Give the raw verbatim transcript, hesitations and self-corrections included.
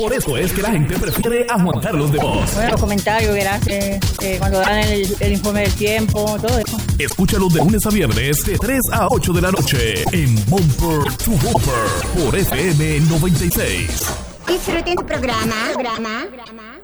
Por eso es que la gente prefiere a Juan Carlos de Voz. Bueno, los comentarios que hace eh, cuando dan el, el informe del tiempo, todo eso. Escúchalos de lunes a viernes de tres a ocho de la noche en Bumper to Bumper por F M noventa y seis. Disfruten tu programa. programa.